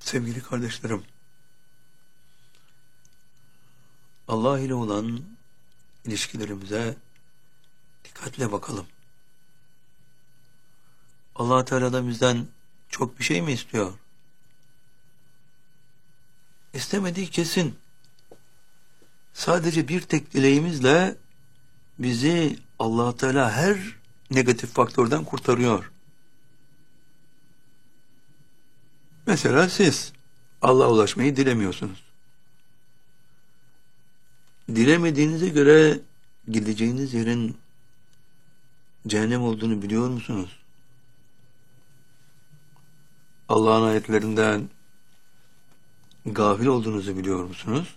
Sevgili kardeşlerim, Allah ile olan ilişkilerimize dikkatle bakalım. Allah Teala'dan bizden çok bir şey mi istiyor? İstemediği kesin. Sadece bir tek dileğimizle bizi Allah Teala her negatif faktörden kurtarıyor. Mesela siz Allah'a ulaşmayı dilemiyorsunuz. Dilemediğinize göre gideceğiniz yerin cehennem olduğunu biliyor musunuz? Allah'ın ayetlerinden gafil olduğunuzu biliyor musunuz?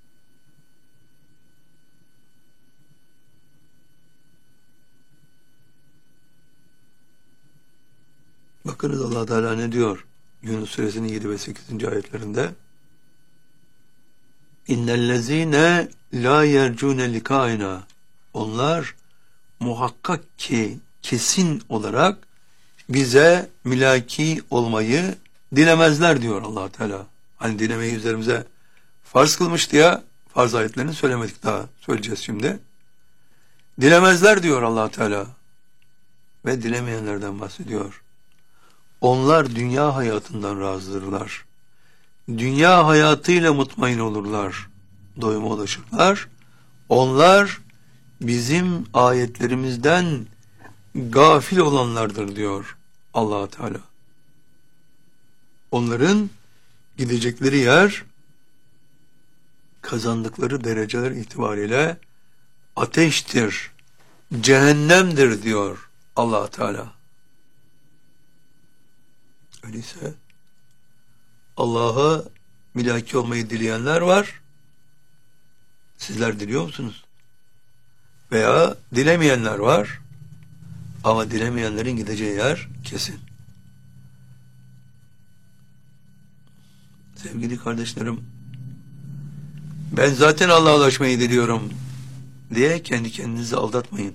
Bakınız Allah Teala ne diyor? Yunus suresinin 7 ve 8. ayetlerinde. İnnellezîne lâ yercûne likâina. Onlar muhakkak ki kesin olarak bize mülaki olmayı dilemezler diyor Allah Teala. Hani dilemeyi üzerimize farz kılmıştı ya, farz ayetlerini söylemedik daha, söyleyeceğiz şimdi. Dilemezler diyor Allah Teala. Ve dilemeyenlerden bahsediyor. Onlar dünya hayatından razıdırlar. Dünya hayatıyla mutmain olurlar. Doyuma ulaşırlar. Onlar bizim ayetlerimizden gafil olanlardır diyor Allah Teala. Onların gidecekleri yer kazandıkları dereceler itibariyle ateştir, cehennemdir diyor Allah Teala. Öyleyse Allah'a mülaki olmayı dileyenler var. Sizler diliyor musunuz? Veya dilemeyenler var. Ama dilemeyenlerin gideceği yer kesin. Sevgili kardeşlerim, ben zaten Allah'a ulaşmayı diliyorum diye kendi kendinizi aldatmayın.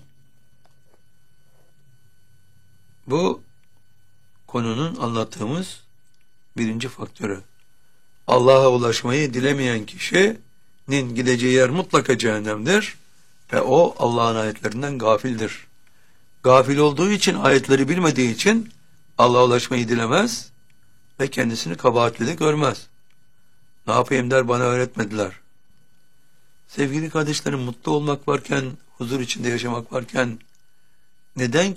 Bu konunun anlattığımız birinci faktörü. Allah'a ulaşmayı dilemeyen kişinin gideceği yer mutlaka cehennemdir ve o Allah'ın ayetlerinden gafildir. Gafil olduğu için, ayetleri bilmediği için Allah'a ulaşmayı dilemez ve kendisini kabahatli de görmez. Ne yapayım der, bana öğretmediler. Sevgili kardeşlerim, mutlu olmak varken, huzur içinde yaşamak varken neden